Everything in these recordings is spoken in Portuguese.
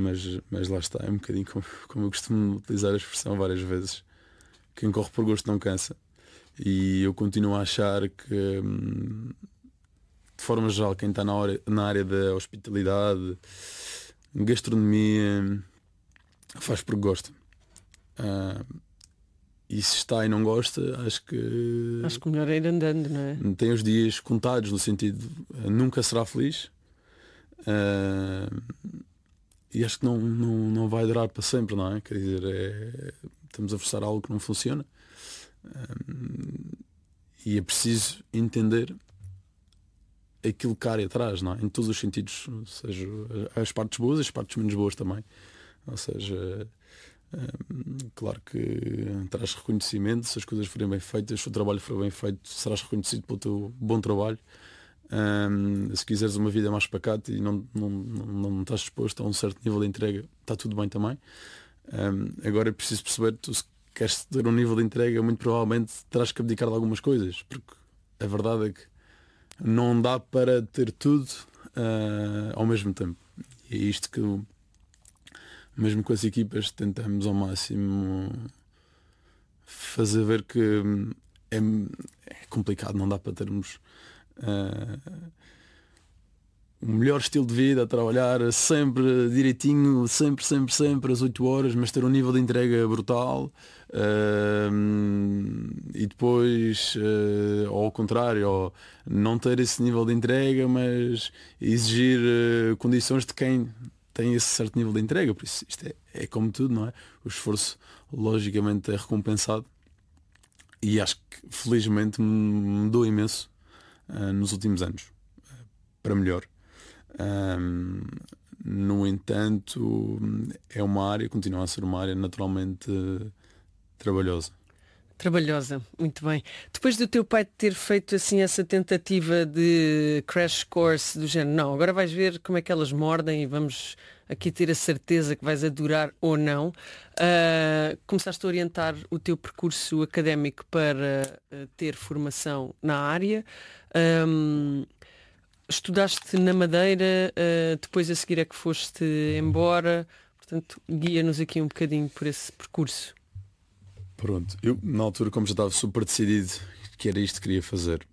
mas lá está, é um bocadinho como eu costumo utilizar a expressão várias vezes: quem corre por gosto não cansa. E eu continuo a achar que, de forma geral, quem está na área da hospitalidade, gastronomia, faz porque gosta. E se está e não gosta, acho que melhor é ir andando, não é? tem os dias contados, no sentido nunca será feliz. E acho que não vai durar para sempre, não é? Quer dizer, estamos a forçar algo que não funciona. E é preciso entender aquilo que a área traz, não é? Em todos os sentidos, ou seja, as partes boas, as partes menos boas também. Ou seja, claro que traz reconhecimento se as coisas forem bem feitas, se o trabalho for bem feito, serás reconhecido pelo teu bom trabalho. Se quiseres uma vida mais pacata e não estás disposto a um certo nível de entrega, está tudo bem também. Agora é preciso perceber, tu, se queres ter um nível de entrega, muito provavelmente terás que abdicar de algumas coisas, porque a verdade é que não dá para ter tudo ao mesmo tempo. E é isto que mesmo com as equipas tentamos ao máximo fazer ver que é complicado, não dá para termos o melhor estilo de vida, trabalhar sempre direitinho, sempre às 8 horas, mas ter um nível de entrega brutal, e depois ou ao contrário, ou não ter esse nível de entrega, mas exigir condições de quem tem esse certo nível de entrega. Por isso isto é como tudo, não é? O esforço logicamente é recompensado, e acho que felizmente mudou imenso nos últimos anos para melhor. No entanto, é uma área, continua a ser uma área naturalmente trabalhosa. Trabalhosa, muito bem. Depois do teu pai ter feito assim essa tentativa de crash course do género, não, agora vais ver como é que elas mordem e vamos aqui ter a certeza que vais adorar ou não, começaste a orientar o teu percurso académico para ter formação na área. Estudaste na Madeira, depois a seguir é que foste embora, portanto guia-nos aqui um bocadinho por esse percurso. Pronto, eu na altura, como já estava super decidido que era isto que queria fazer,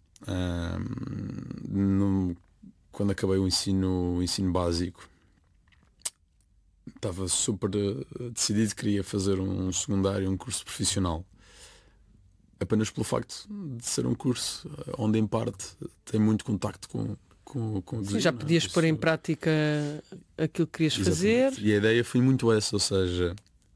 quando acabei o ensino básico, estava super decidido que queria fazer um secundário, um curso profissional, apenas pelo facto de ser um curso onde em parte tem muito contacto com Sim, já podias pôr em prática aquilo que querias fazer. E a ideia foi muito essa, ou seja,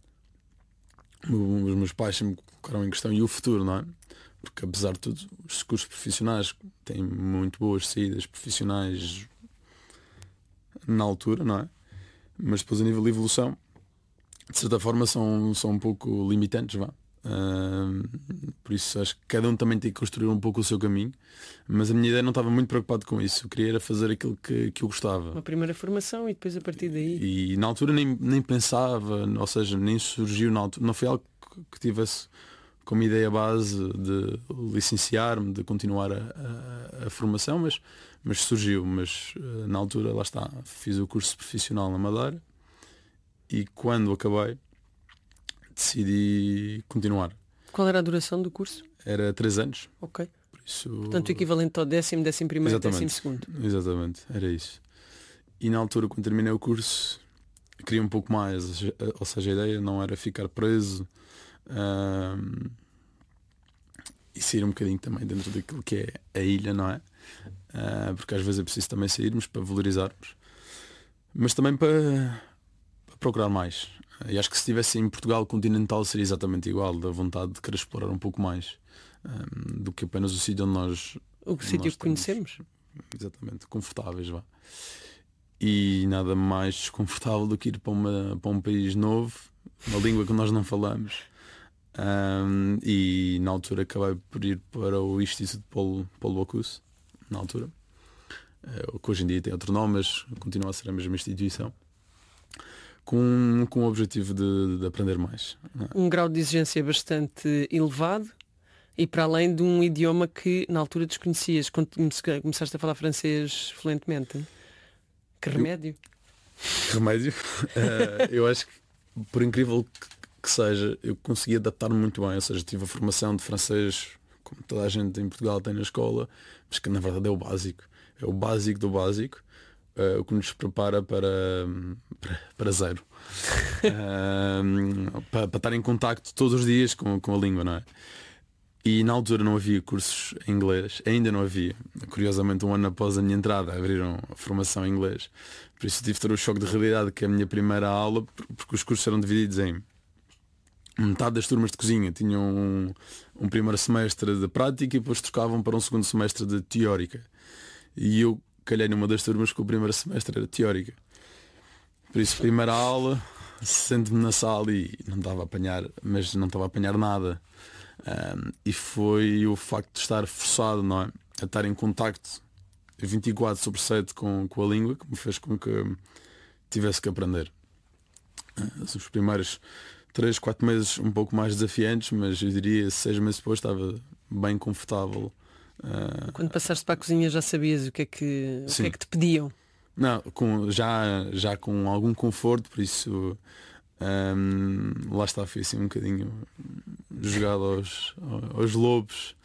os meus pais sempre me colocaram em questão, e o futuro, não é? Porque apesar de tudo, os cursos profissionais têm muito boas saídas profissionais na altura, não é? Mas depois, a nível de evolução, de certa forma são um pouco limitantes, vá. Por isso acho que cada um também tem que construir um pouco o seu caminho, mas a minha ideia não estava muito preocupado com isso. Eu queria era fazer aquilo que eu gostava. Uma primeira formação e depois a partir daí. E na altura nem pensava, ou seja, nem surgiu na altura, não foi algo que tivesse como ideia base de licenciar-me, de continuar a formação, mas surgiu. Mas na altura, lá está, fiz o curso profissional na Madeira, e quando acabei decidi continuar. Qual era a duração do curso? Era 3 anos. Ok. Por isso... Portanto, o equivalente ao 10º, 11º, 12º. Exatamente, era isso. E na altura, quando terminei o curso, queria um pouco mais. Ou seja, a ideia não era ficar preso, e sair um bocadinho também dentro daquilo que é a ilha, não é? Porque às vezes é preciso também sairmos para valorizarmos, mas também para procurar mais. E acho que se estivesse em Portugal continental seria exatamente igual, da vontade de querer explorar um pouco mais do que apenas o sítio onde nós... O sítio que conhecemos. Exatamente, confortáveis, vá. E nada mais desconfortável do que ir para um país novo, uma língua que nós não falamos. E na altura acabei por ir para o Instituto Paulo Bocuse, na altura, que hoje em dia tem outro nome, mas continua a ser a mesma instituição, com o objetivo de aprender mais. Um grau de exigência bastante elevado, e para além de um idioma que na altura desconhecias, quando começaste a falar francês fluentemente. Que remédio? Que remédio. Eu acho que, por incrível que seja, eu consegui adaptar-me muito bem. Ou seja, tive a formação de francês, como toda a gente em Portugal tem na escola, mas que na verdade é o básico. É o básico do básico, o que nos prepara para zero. Para estar em contacto todos os dias com a língua, não é? E na altura não havia cursos em inglês, ainda não havia. Curiosamente, um ano após a minha entrada, abriram a formação em inglês. Por isso tive de ter o choque de realidade que a minha primeira aula, porque os cursos eram divididos em metade das turmas de cozinha tinham um primeiro semestre de prática e depois trocavam para um segundo semestre de teórica. E eu calhei numa das turmas que o primeiro semestre era teórica. Por isso, primeira aula, sento-me na sala e não estava a apanhar, mas não estava a apanhar nada. E foi o facto de estar forçado, não é? A estar em contacto 24/7 com a língua que me fez com que tivesse que aprender. Os primeiros 3, 4 meses um pouco mais desafiantes, mas eu diria 6 meses depois estava bem confortável. Quando passaste para a cozinha já sabias o que é que te pediam? Não, já com algum conforto, por isso lá está, foi assim um bocadinho jogado aos lobos.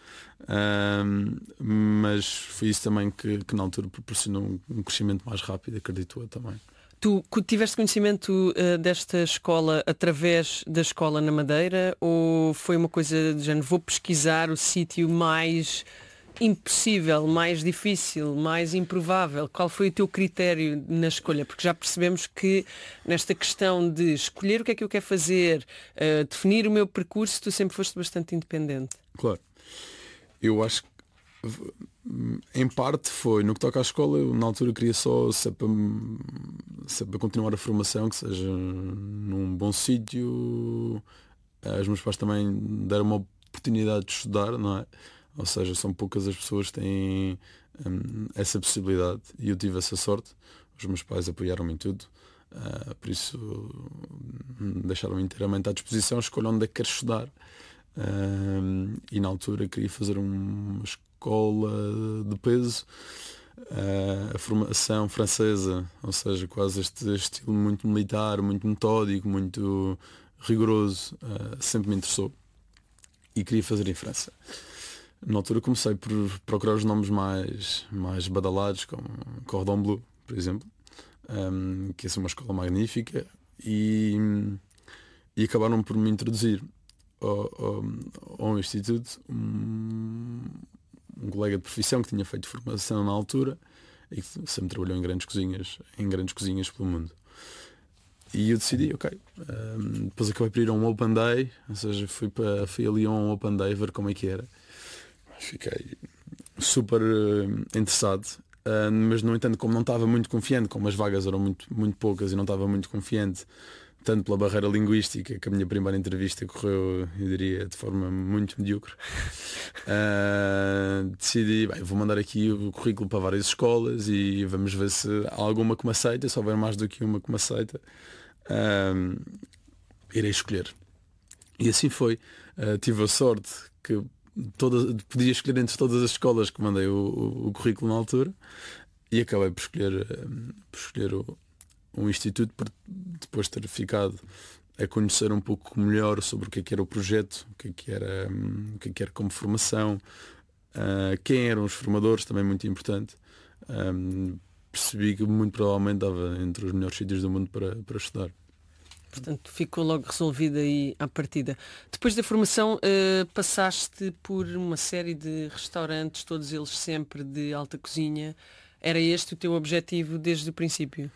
Mas foi isso também que na altura proporcionou um crescimento mais rápido, acredito eu também. Tu tiveste conhecimento desta escola através da escola na Madeira ou foi uma coisa de género, vou pesquisar o sítio mais impossível, mais difícil, mais improvável? Qual foi o teu critério na escolha? Porque já percebemos que nesta questão de escolher o que é que eu quero fazer, definir o meu percurso, tu sempre foste bastante independente. Claro. Eu acho que em parte foi no que toca à escola, eu na altura queria só se é para continuar a formação, que seja num bom sítio. Os meus pais também deram uma oportunidade de estudar, não é? Ou seja, são poucas as pessoas que têm essa possibilidade e eu tive essa sorte. Os meus pais apoiaram-me em tudo, por isso deixaram-me inteiramente à disposição. Escolho onde é que quero estudar. E na altura queria fazer uma escola de peso, a formação francesa, ou seja, quase este estilo muito militar, muito metódico, muito rigoroso, sempre me interessou e queria fazer em França. Na altura comecei por procurar os nomes mais badalados, como Cordon Bleu, por exemplo, que é uma escola magnífica, e acabaram por me introduzir ao instituto um colega de profissão que tinha feito formação na altura e que sempre trabalhou em grandes cozinhas pelo mundo. E eu decidi, ok. Depois acabei por ir a um Open Day, ou seja, fui a Lyon a um Open Day ver como é que era. Fiquei super interessado, mas no entanto, como não estava muito confiante, como as vagas eram muito poucas e não estava muito confiante, tanto pela barreira linguística, que a minha primeira entrevista correu, eu diria, de forma muito medíocre, decidi, bem, vou mandar aqui o currículo para várias escolas e vamos ver se há alguma que me aceita. Se houver mais do que uma que me aceita, irei escolher. E assim foi. Tive a sorte que podia escolher entre todas as escolas que mandei o currículo na altura e acabei por escolher um instituto, por depois ter ficado a conhecer um pouco melhor sobre o que era o projeto, o que era como formação, quem eram os formadores, também muito importante. Percebi que muito provavelmente estava entre os melhores sítios do mundo para estudar. Portanto, ficou logo resolvida aí à partida. Depois da formação, passaste por uma série de restaurantes, todos eles sempre de alta cozinha. Era este o teu objetivo desde o princípio?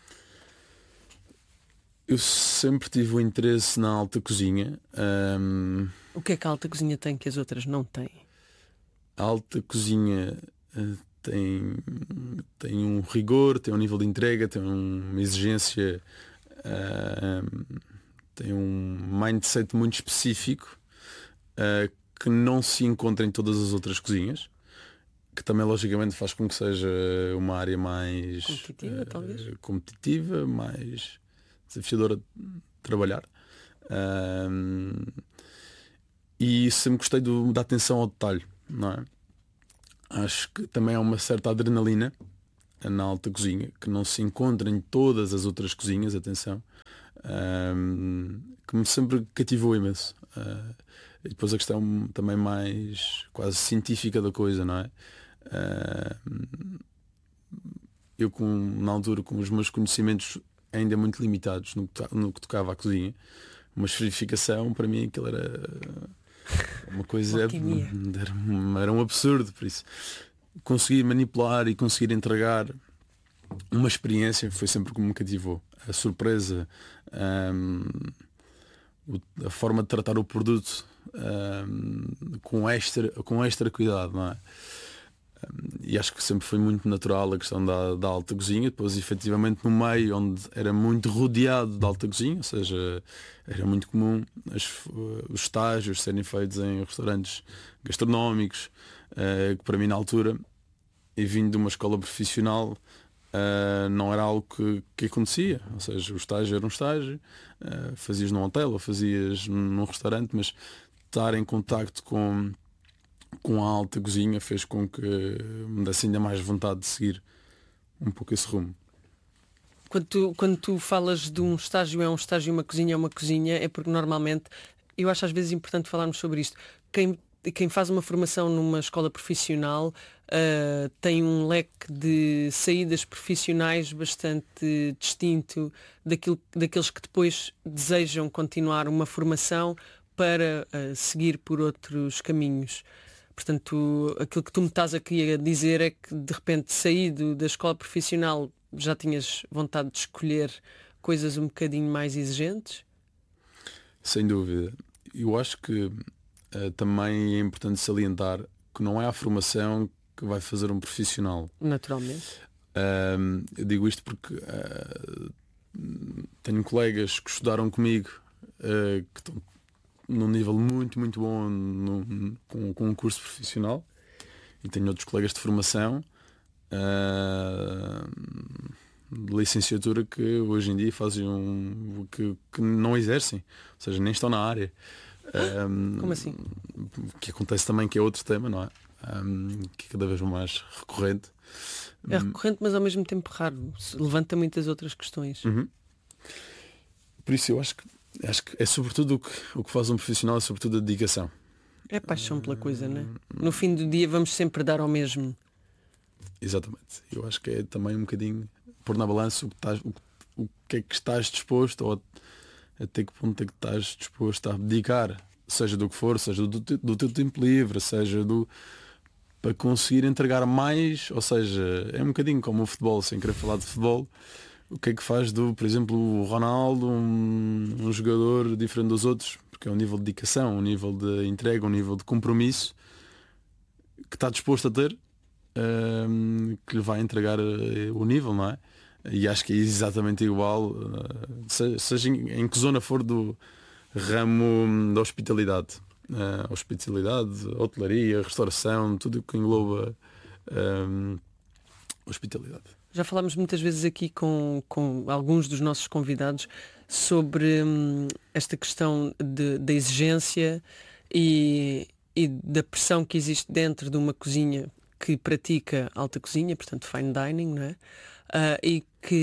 Eu sempre tive o interesse na alta cozinha. O que é que a alta cozinha tem que as outras não têm? A alta cozinha tem um rigor, tem um nível de entrega, tem uma exigência, tem um mindset muito específico que não se encontra em todas as outras cozinhas, que também logicamente faz com que seja uma área mais competitiva, talvez? Competitiva, mais desafiadora de trabalhar. E sempre gostei da atenção ao detalhe, não é? Acho que também há uma certa adrenalina na alta cozinha, que não se encontra em todas as outras cozinhas, atenção, que me sempre cativou imenso. E depois a questão também mais quase científica da coisa, não é? Eu na altura, com os meus conhecimentos ainda muito limitados no que tocava à cozinha, uma esferificação para mim aquilo era uma coisa, era um absurdo. Por isso conseguir manipular e conseguir entregar uma experiência foi sempre como me cativou. A surpresa, a forma de tratar o produto com extra cuidado, não é? E acho que sempre foi muito natural a questão da alta cozinha. Depois, efetivamente, no meio onde era muito rodeado de alta cozinha, ou seja, era muito comum os estágios serem feitos em restaurantes gastronómicos, que para mim na altura, e vindo de uma escola profissional, não era algo que acontecia. Ou seja, o estágio era um estágio, fazias num hotel ou fazias num restaurante, mas estar em contacto com a alta cozinha fez com que me desse ainda mais vontade de seguir um pouco esse rumo. Quando tu falas de um estágio é um estágio, uma cozinha é uma cozinha, é porque normalmente, eu acho às vezes importante falarmos sobre isto, quem faz uma formação numa escola profissional tem um leque de saídas profissionais bastante distinto daqueles que depois desejam continuar uma formação para seguir por outros caminhos. Portanto, aquilo que tu me estás aqui a dizer é que de repente saído da escola profissional já tinhas vontade de escolher coisas um bocadinho mais exigentes? Sem dúvida. Eu acho que também é importante salientar que não é a formação que vai fazer um profissional. Naturalmente. Eu digo isto porque tenho colegas que estudaram comigo que estão num nível muito, muito bom com um curso profissional, e tenho outros colegas de formação de licenciatura que hoje em dia fazem que não exercem, ou seja, nem estão na área. Como assim? Que acontece também, que é outro tema, não é? Que é cada vez mais recorrente. É recorrente, mas ao mesmo tempo raro. Levanta muitas outras questões. Por isso eu acho que é sobretudo o que faz um profissional, é sobretudo a dedicação. É paixão pela coisa, não é? No fim do dia vamos sempre dar ao mesmo. Exatamente. Eu acho que é também um bocadinho pôr na balança o que é que estás disposto, ou até que ponto é que estás disposto a dedicar, seja do que for, seja do teu tempo livre, seja para conseguir entregar mais. Ou seja, é um bocadinho como o futebol, sem querer falar de futebol. O que é que faz por exemplo, o Ronaldo, um jogador diferente dos outros? Porque é um nível de dedicação, um nível de entrega, um nível de compromisso que está disposto a ter, que lhe vai entregar o nível, não é? E acho que é exatamente igual, seja em que zona for do ramo da hospitalidade. Hotelaria, restauração, tudo o que engloba hospitalidade. Já falámos muitas vezes aqui com alguns dos nossos convidados sobre esta questão da exigência e da pressão que existe dentro de uma cozinha que pratica alta cozinha, portanto fine dining, não é? E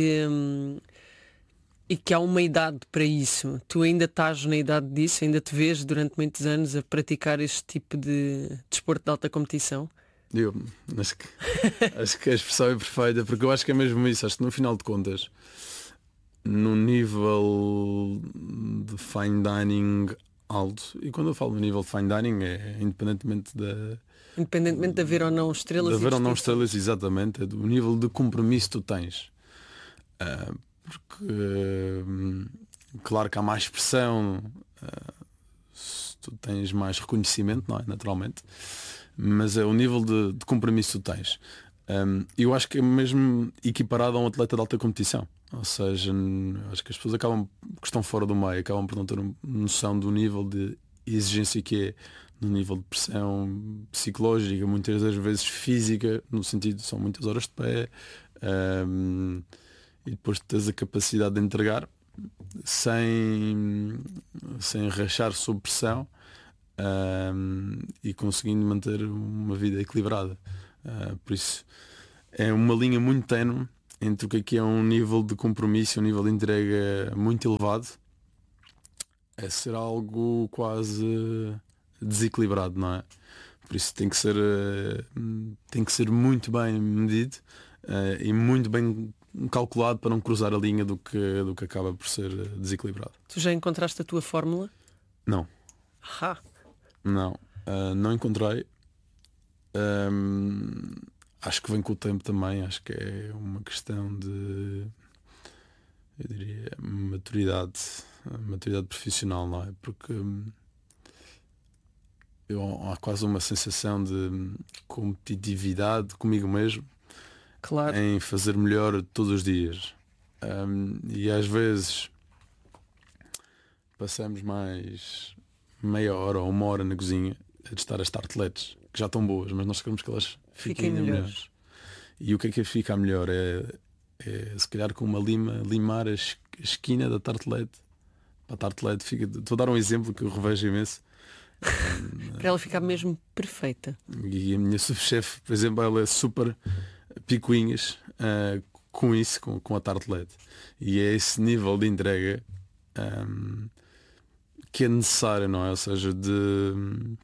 que há uma idade para isso. Tu ainda estás na idade disso? Ainda te vês durante muitos anos a praticar este tipo de desporto de alta competição? Eu acho que a expressão é perfeita, porque eu acho que é mesmo isso. Acho que no final de contas, no nível de fine dining alto, e quando eu falo no nível de fine dining é independentemente de haver ou não estrelas. De haver ou não estrelas, exatamente, é do nível de compromisso que tu tens. Porque claro que há mais pressão, se tu tens mais reconhecimento, não é? Naturalmente. Mas é o nível de compromisso que tu tens. Eu acho que é mesmo equiparado a um atleta de alta competição. Ou seja, acho que as pessoas que estão fora do meio acabam por não ter noção do nível de exigência que é, no nível de pressão psicológica, muitas das vezes física, no sentido de são muitas horas de pé, e depois tens a capacidade de entregar sem rachar sob pressão. E conseguindo manter uma vida equilibrada. Por isso é uma linha muito ténue entre o que é um nível de compromisso, um nível de entrega muito elevado, a ser algo quase desequilibrado, não é? Por isso tem que ser muito bem medido e muito bem calculado para não cruzar a linha do que acaba por ser desequilibrado. Tu já encontraste a tua fórmula? Não. Ah. Não. Não encontrei. Acho que vem com o tempo também. Acho que é uma questão de, eu diria, maturidade profissional, não é? Porque há quase uma sensação de competitividade comigo mesmo, Claro. em fazer melhor todos os dias. E às vezes passamos mais meia hora ou uma hora na cozinha a testar as tarteletes, que já estão boas, mas nós queremos que elas fiquem ainda melhores. E o que é ficar melhor? É se calhar com uma lima limar a esquina da tartelete. A tartelete fica. Estou a dar um exemplo que eu revejo imenso. Para ela ficar mesmo perfeita. E a minha subchefe, por exemplo, ela é super picuinhas com isso, com a tartelete. E é esse nível de entrega que é necessário, não é? Ou seja, de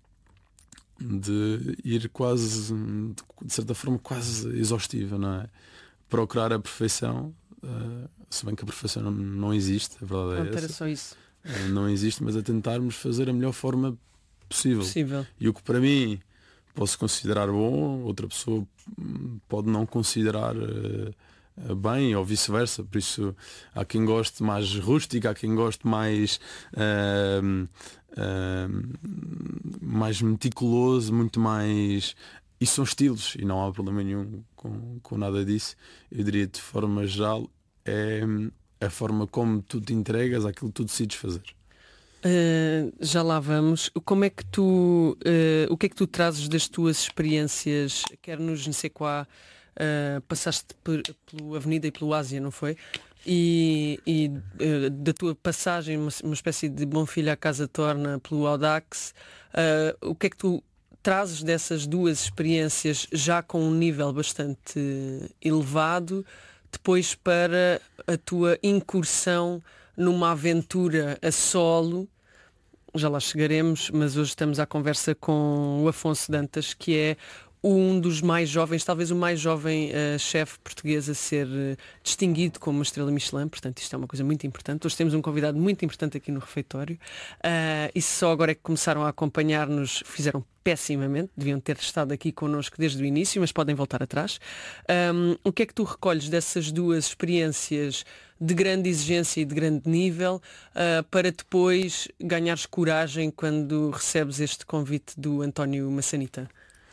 ir quase, de certa forma, quase exaustiva, não é? Procurar a perfeição, se bem que a perfeição não existe, a verdade é essa. Só isso. Não existe, mas a tentarmos fazer a melhor forma possível. E o que para mim posso considerar bom, outra pessoa pode não considerar bem, ou vice-versa. Por isso há quem goste mais rústico, há quem goste mais mais meticuloso, muito mais. Isso são estilos e não há problema nenhum com nada disso. Eu diria, de forma geral, é a forma como tu te entregas àquilo que tu decides fazer. Já lá vamos. Como é que tu o que é que tu trazes das tuas experiências, quer nos Nsequá, passaste pela Avenida e pelo Ásia, não foi? E da tua passagem, uma espécie de bom filho à casa torna, pelo Audax, o que é que tu trazes dessas duas experiências já com um nível bastante elevado, depois para a tua incursão numa aventura a solo? Já lá chegaremos, mas hoje estamos à conversa com o Afonso Dantas, que é um dos mais jovens, talvez o mais jovem chefe português a ser distinguido como uma estrela Michelin. Portanto, isto é uma coisa muito importante. Hoje temos um convidado muito importante aqui no refeitório, e só agora é que começaram a acompanhar-nos, fizeram pessimamente, deviam ter estado aqui connosco desde o início, mas podem voltar atrás. O que é que tu recolhes dessas duas experiências de grande exigência e de grande nível, para depois ganhares coragem quando recebes este convite do António Massanita?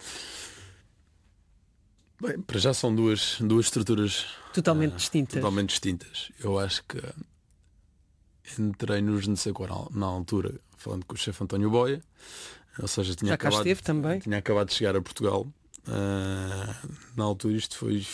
Bem, para já são duas estruturas totalmente distintas. Eu acho que entrei nos Nsequá na altura, falando com o chefe António Boia, ou seja, tinha acabado de chegar a Portugal. Na altura isto foi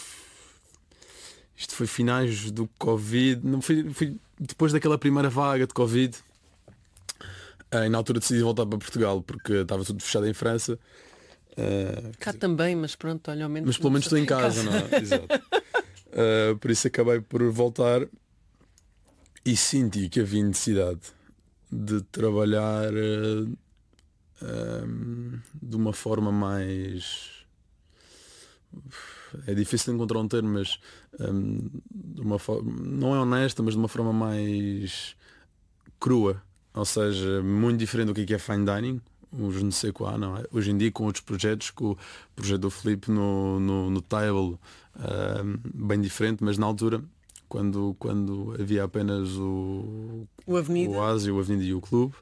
finais do Covid, não foi depois daquela primeira vaga de Covid. E na altura decidi voltar para Portugal porque estava tudo fechado em França. Cá também, mas pronto, olha, ao menos. Mas pelo menos estou em casa, não é? Exato. Por isso acabei por voltar e senti que havia necessidade de trabalhar de uma forma mais. É difícil encontrar um termo, mas de uma forma, não é honesta, mas de uma forma mais crua, ou seja, muito diferente do que é fine dining. Os Nsequá, não é? Hoje em dia, com outros projetos, com o projeto do Filipe no Table, bem diferente, mas na altura, quando havia apenas o Avenida, o Ásia, o Avenida e o Clube,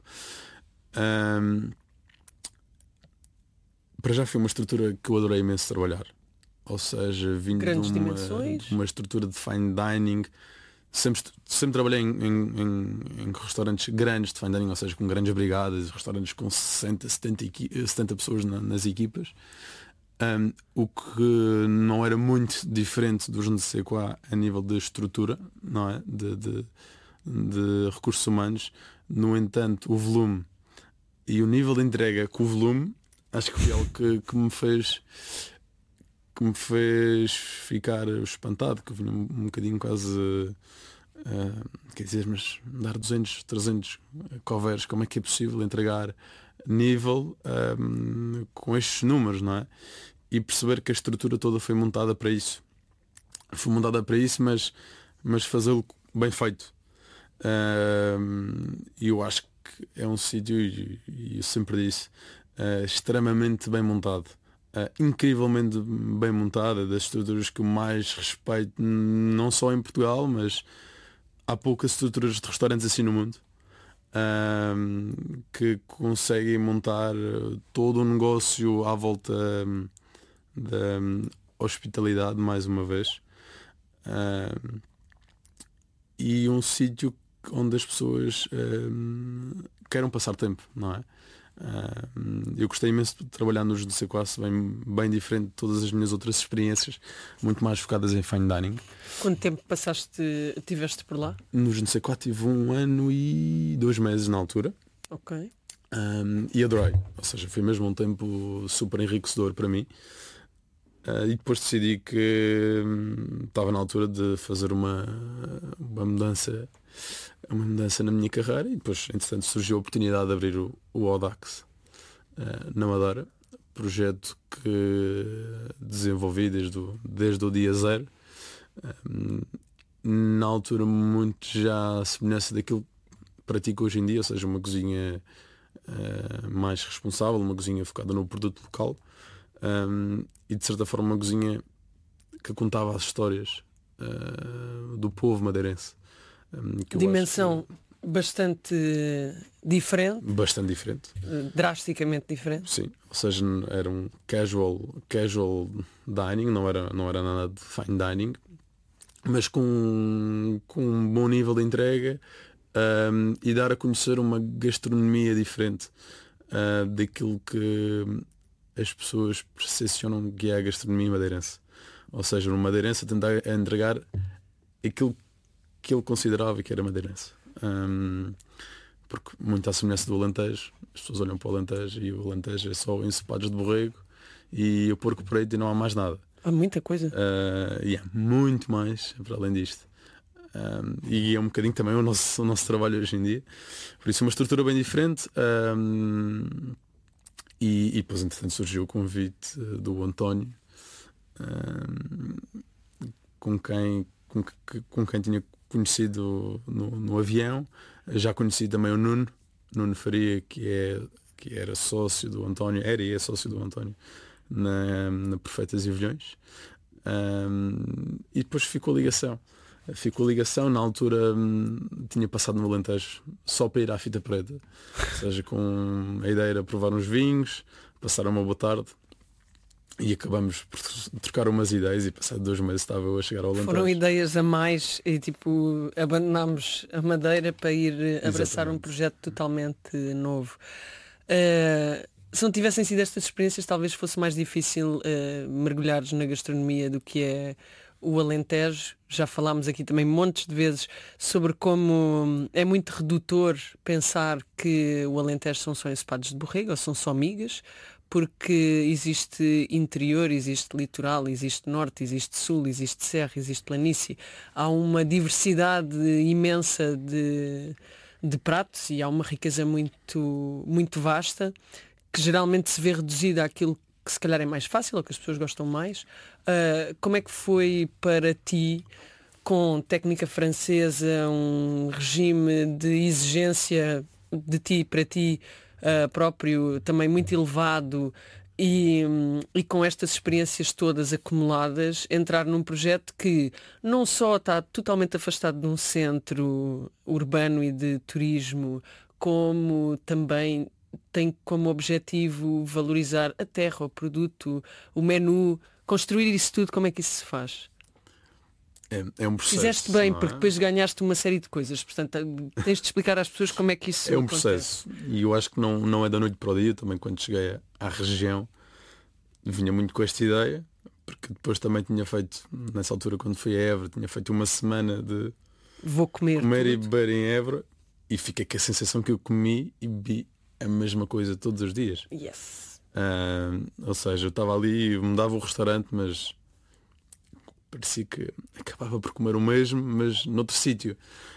para já foi uma estrutura que eu adorei imenso trabalhar. Ou seja, vindo de uma estrutura de fine dining. Sempre trabalhei em restaurantes grandes de fine dining, ou seja, com grandes brigadas, restaurantes com 70 pessoas nas equipas, o que não era muito diferente dos Nsequá a nível de estrutura, não é? De recursos humanos. No entanto, o volume e o nível de entrega com o volume, acho que foi algo que me fez que me fez ficar espantado, que eu vinha um bocadinho quase quer dizer, mas dar 200, 300 covers, como é que é possível entregar nível com estes números, não é? E perceber que a estrutura toda foi montada para isso. Foi montada para isso, mas fazê-lo bem feito. E eu acho que é um sítio, e eu sempre disse, extremamente bem montado. Incrivelmente bem montada, das estruturas que eu mais respeito, não só em Portugal, mas há poucas estruturas de restaurantes assim no mundo, que conseguem montar todo o negócio à volta da hospitalidade, mais uma vez. E um sítio onde as pessoas queiram passar tempo, não é? Eu gostei imenso de trabalhar nos GDC Quase, bem diferente de todas as minhas outras experiências, muito mais focadas em fine dining. Quanto tempo tiveste por lá? Nos GDC Quase tive 1 ano e 2 meses na altura. Ok. E adorei, ou seja, foi mesmo um tempo super enriquecedor para mim. E depois decidi que estava na altura de fazer uma mudança na minha carreira, e depois entretanto surgiu a oportunidade de abrir o Audax na Madeira, projeto que desenvolvi desde o dia zero, na altura muito já à semelhança daquilo que pratico hoje em dia, ou seja, uma cozinha mais responsável, uma cozinha focada no produto local. E de certa forma uma cozinha que contava as histórias do povo madeirense. Dimensão bastante diferente. Bastante diferente. Drasticamente diferente. Sim, ou seja, era um casual dining, não era nada de fine dining, mas com um bom nível de entrega, e dar a conhecer uma gastronomia diferente daquilo que as pessoas percepcionam que é a gastronomia madeirense. Ou seja, no madeirense a tentar entregar aquilo que ele considerava que era madeirense. Porque muito à semelhança do Alentejo, as pessoas olham para o Alentejo e o Alentejo é só ensopados de borrego e o porco preto e não há mais nada. Há muita coisa. E há muito mais para além disto. E é um bocadinho também o nosso trabalho hoje em dia. Por isso é uma estrutura bem diferente. E depois entretanto surgiu o convite do António, com quem tinha conhecido no avião. Já conheci também o Nuno Faria, que era sócio do António, era e é sócio do António na Perfeitas e Avilhões. E depois ficou a ligação. Na altura tinha passado no Alentejo só para ir à Fita Preta, ou seja, com a ideia de provar uns vinhos, passar uma boa tarde, e acabamos por trocar umas ideias, e passado 2 meses estava eu a chegar ao Alentejo. Foram ideias a mais e tipo abandonámos a Madeira para ir abraçar Exatamente. Um projeto totalmente novo. Se não tivessem sido estas experiências, talvez fosse mais difícil mergulhares na gastronomia do que é o Alentejo. Já falámos aqui também montes de vezes sobre como é muito redutor pensar que o Alentejo são só ensopados de borrego ou são só migas, porque existe interior, existe litoral, existe norte, existe sul, existe serra, existe planície. Há uma diversidade imensa de pratos e há uma riqueza muito, muito vasta, que geralmente se vê reduzida àquilo que se calhar é mais fácil, ou que as pessoas gostam mais. Como é que foi para ti, com técnica francesa, um regime de exigência de ti para ti próprio também muito elevado, e com estas experiências todas acumuladas, entrar num projeto que não só está totalmente afastado de um centro urbano e de turismo, como também tem como objetivo valorizar a terra, o produto, o menu, construir isso tudo? Como é que isso se faz? É um processo. Fizeste bem, não é? porque depois ganhaste uma série de coisas. Portanto, tens de explicar às pessoas como é que isso É um acontece. processo. E eu acho que não é da noite para o dia. Também quando cheguei à região vinha muito com esta ideia, porque depois também tinha feito, nessa altura quando fui a Évora, tinha feito uma semana de Vou comer e tudo. beber em Évora, e fiquei com a sensação que eu comi e bebi a mesma coisa todos os dias. Yes. Ou seja, eu estava ali, mudava o restaurante, mas parecia que acabava por comer o mesmo, mas noutro sítio.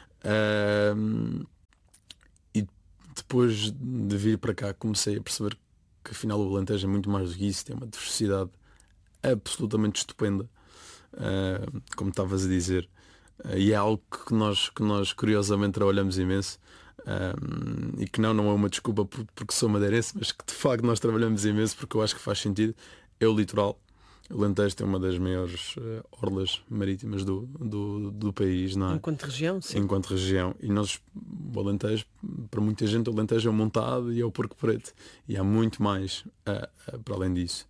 E depois de vir para cá comecei a perceber que afinal o Alentejo é muito mais do que isso, tem uma diversidade absolutamente estupenda, como estavas a dizer. E é algo que nós curiosamente trabalhamos imenso. E que não é uma desculpa porque sou madeirense, mas que de facto nós trabalhamos imenso porque eu acho que faz sentido. É o litoral. O Alentejo tem uma das maiores orlas marítimas do país, não é? Enquanto região, sim. Enquanto região. E nós, o Alentejo, para muita gente, o Alentejo é o Montado e é o Porco Preto. E há muito mais para além disso.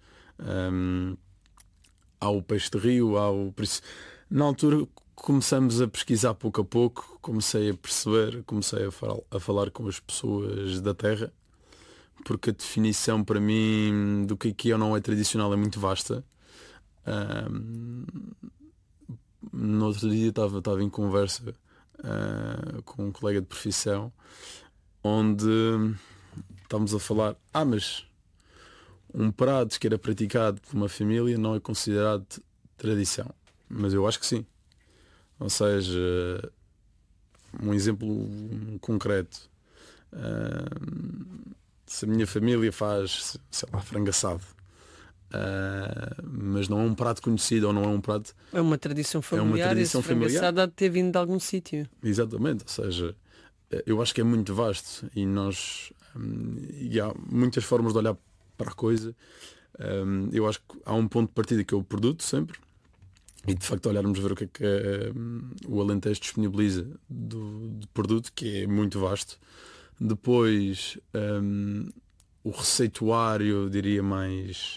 Há o peixe de rio, por isso, na altura começamos a pesquisar pouco a pouco, comecei a perceber, comecei a falar com as pessoas da terra, porque a definição para mim do que é ou não é tradicional é muito vasta. No outro dia estava em conversa com um colega de profissão, onde estávamos a falar, mas um prato que era praticado por uma família não é considerado tradição. Mas eu acho que sim. Ou seja, um exemplo concreto. Se a minha família faz, sei lá, frango assado, mas não é um prato conhecido ou não é um prato... É uma tradição familiar, esse frango assado há de ter vindo de algum sítio. Exatamente, ou seja, eu acho que é muito vasto e e há muitas formas de olhar para a coisa. Eu acho que há um ponto de partida que é o produto sempre. E de facto olharmos ver o que é que o Alentejo disponibiliza do produto, que é muito vasto. Depois o receituário, eu diria mais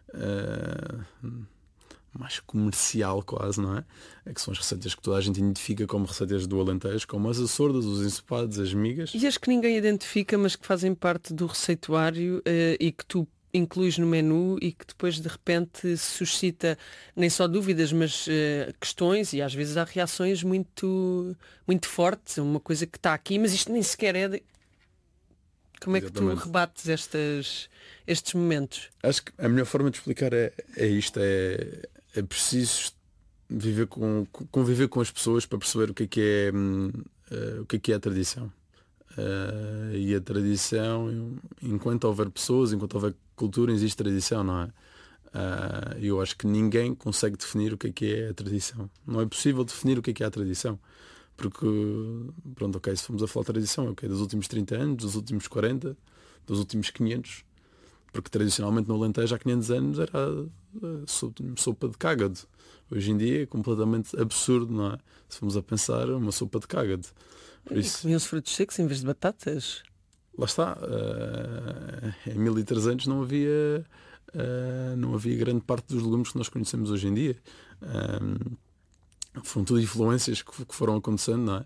comercial quase, não é? É que são as receitas que toda a gente identifica como receitas do Alentejo, como as açordas, os ensopados, as migas. E as que ninguém identifica, mas que fazem parte do receituário e que tu incluís no menu e que depois de repente suscita nem só dúvidas, mas questões, e às vezes há reações muito, muito fortes, uma coisa que está aqui, mas isto nem sequer é de... Como é que tu rebates estes momentos? Acho que a melhor forma de explicar é isto, é preciso conviver com as pessoas para perceber o que é a tradição. E a tradição, enquanto houver pessoas, enquanto houver cultura, existe tradição, não é? Eu acho que ninguém consegue definir o que é a tradição. Não é possível definir o que é a tradição. Porque, pronto, ok, se formos a falar de tradição, ok, dos últimos 30 anos, dos últimos 40, dos últimos 500, porque tradicionalmente no Alentejo há 500 anos era sopa de cágado. Hoje em dia é completamente absurdo, não é? Se formos a pensar, uma sopa de cágado. Comiam-se frutos secos em vez de batatas? Lá está. Em 1300 não havia grande parte dos legumes que nós conhecemos hoje em dia. Foram tudo influências que foram acontecendo, não é?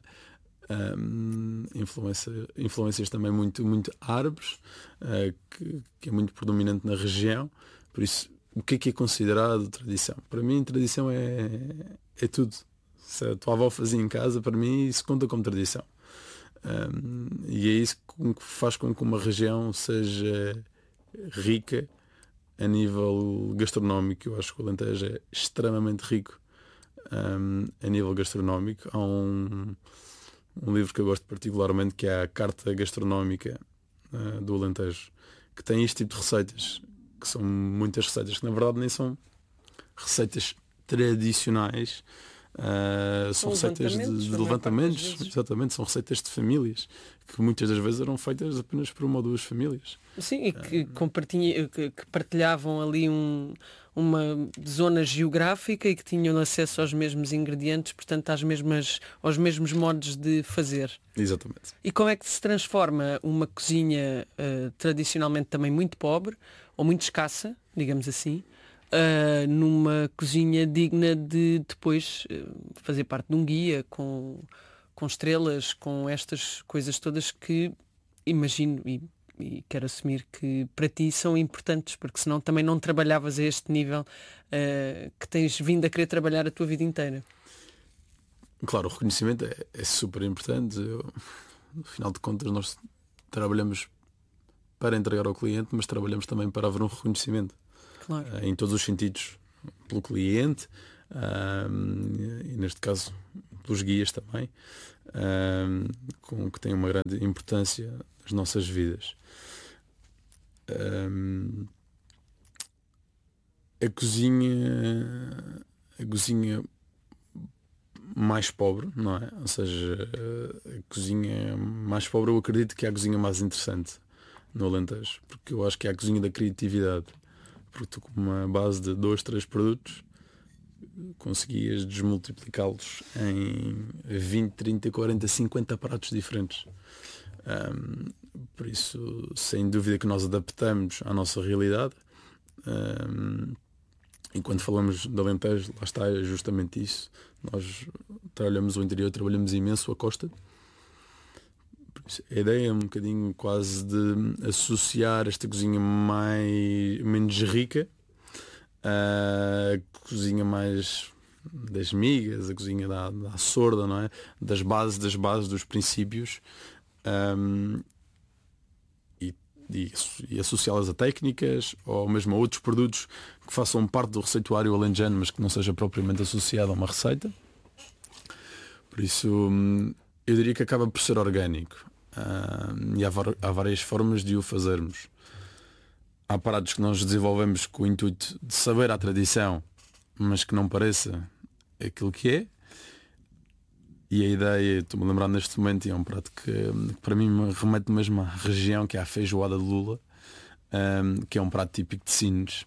Influências também muito, muito árabes, que é muito predominante na região. Por isso, o que é considerado tradição? Para mim, tradição é tudo. Se a tua avó fazia em casa, para mim isso conta como tradição. E é isso que faz com que uma região seja rica a nível gastronómico. Eu acho que o Alentejo é extremamente rico a nível gastronómico. Há um livro que eu gosto particularmente, que é a Carta Gastronómica do Alentejo, que tem este tipo de receitas, que são muitas receitas que na verdade nem são receitas tradicionais. São receitas de levantamentos, exatamente, são receitas de famílias que muitas das vezes eram feitas apenas por uma ou duas famílias. Sim, e que partilhavam ali uma zona geográfica e que tinham acesso aos mesmos ingredientes, portanto aos mesmos modos de fazer. Exatamente. E como é que se transforma uma cozinha tradicionalmente também muito pobre ou muito escassa, digamos assim, numa cozinha digna de depois fazer parte de um guia com estrelas, com estas coisas todas que imagino e quero assumir que para ti são importantes, porque senão também não trabalhavas a este nível que tens vindo a querer trabalhar a tua vida inteira. Claro, o reconhecimento é super importante. No final de contas nós trabalhamos para entregar ao cliente, mas trabalhamos também para haver um reconhecimento, Claro. em todos os sentidos, pelo cliente, e neste caso pelos guias também, que tem uma grande importância nas nossas vidas. A cozinha mais pobre, não é? Ou seja, a cozinha mais pobre, eu acredito que é a cozinha mais interessante no Alentejo, porque eu acho que é a cozinha da criatividade, porque tu, com uma base de 2, 3 produtos, conseguias desmultiplicá-los em 20, 30, 40, 50 pratos diferentes. Por isso, sem dúvida que nós adaptamos à nossa realidade. E quando falamos de Alentejo, lá está, é justamente isso. Nós trabalhamos o interior, trabalhamos imenso a costa. Por isso, a ideia é um bocadinho quase de associar esta cozinha menos rica, a cozinha mais das migas, a cozinha da sorda, não é? Das bases, dos princípios, e associá-las a técnicas ou mesmo a outros produtos que façam parte do receituário alentejano, mas que não seja propriamente associado a uma receita. Por isso, eu diria que acaba por ser orgânico, e há várias formas de o fazermos. Há pratos que nós desenvolvemos com o intuito de saber a tradição, mas que não pareça aquilo que é. E a ideia, estou-me a lembrar neste momento, é um prato que para mim me remete mesmo à região, que é a feijoada de lula, que é um prato típico de Sines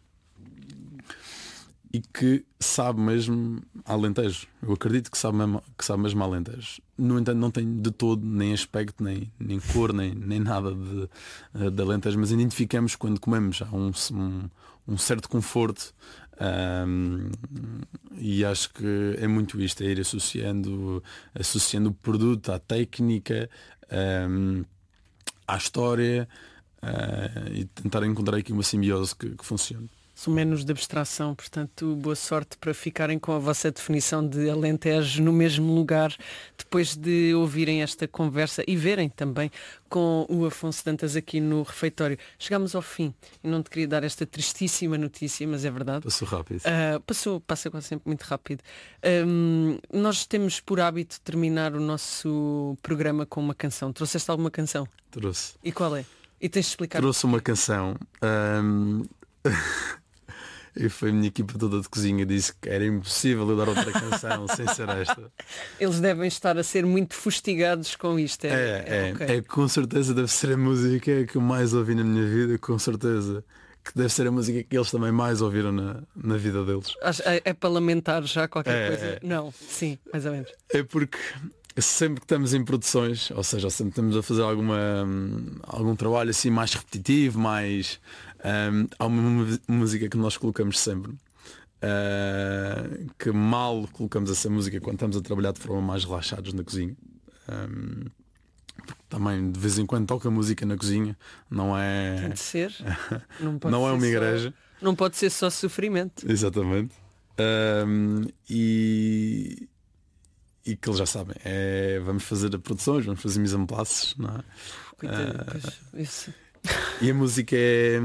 e que sabe mesmo a Alentejo. Eu acredito que sabe mesmo a Alentejo. No entanto, não tem de todo nem aspecto, nem cor, nem nada de Alentejo, mas identificamos quando comemos. Há um certo conforto, e acho que é muito isto, é ir associando o produto à técnica, à história, e tentar encontrar aqui uma simbiose que funcione. São menos de abstração, portanto, boa sorte para ficarem com a vossa definição de Alentejo no mesmo lugar, depois de ouvirem esta conversa e verem também com o Afonso Dantas aqui no refeitório. Chegámos ao fim e não te queria dar esta tristíssima notícia, mas é verdade. Passou rápido. Passa quase sempre muito rápido. Nós temos por hábito terminar o nosso programa com uma canção. Trouxeste alguma canção? Trouxe. E qual é? E tens de explicar. Trouxe uma canção. E foi a minha equipa toda de cozinha, disse que era impossível eu dar outra canção sem ser esta. Eles devem estar a ser muito fustigados com isto. Okay. Com certeza deve ser a música que eu mais ouvi na minha vida, com certeza. Que deve ser a música que eles também mais ouviram na vida deles. É para lamentar já qualquer coisa? Não, sim, mais ou menos. É porque sempre que estamos em produções, ou seja, sempre que estamos a fazer algum trabalho assim mais repetitivo, mais... há uma música que nós colocamos sempre, que mal colocamos essa música quando estamos a trabalhar de forma mais relaxados na cozinha. Porque também de vez em quando toca música na cozinha, não é... Tem de ser. Não é uma igreja. Não pode ser só sofrimento. Exatamente. E que eles já sabem, vamos fazer produções, vamos fazer mise en place, não é? Isso. E a música é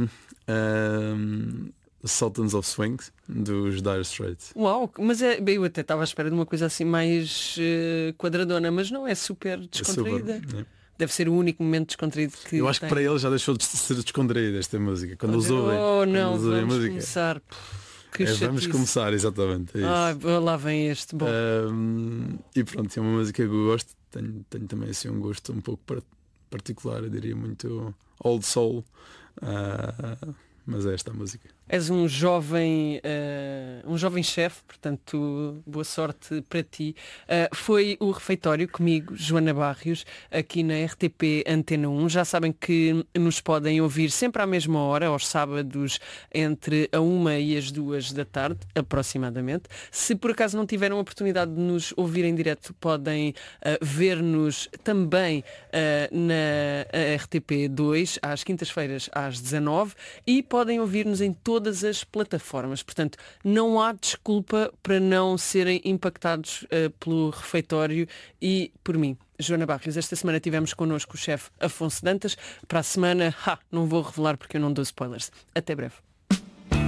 Sultans of Swing, dos Dire Straits. Uau, mas eu até estava à espera de uma coisa assim mais quadradona, mas não, é super descontraída. É super, Deve ser o único momento descontraído que eu acho que para eles já deixou de ser descontraída esta música. Quando eles ouvem, vamos a música. Começar. Vamos começar, exatamente. É isso. Lá vem este. Bom. E pronto, é uma música que eu gosto. Tenho também assim um gosto um pouco particular, eu diria muito old soul, mas é esta a música. És um jovem chefe, portanto, boa sorte para ti. Foi o refeitório comigo, Joana Barrios, aqui na RTP Antena 1. Já sabem que nos podem ouvir sempre à mesma hora, aos sábados, entre a 1 e as 2 da tarde, aproximadamente. Se por acaso não tiveram a oportunidade de nos ouvir em direto, podem ver-nos também na RTP 2, às quintas-feiras, às 19, e podem ouvir-nos em todo todas as plataformas. Portanto, não há desculpa para não serem impactados pelo refeitório e por mim. Joana Barrios, esta semana tivemos connosco o chefe Afonso Dantas. Para a semana, não vou revelar porque eu não dou spoilers. Até breve.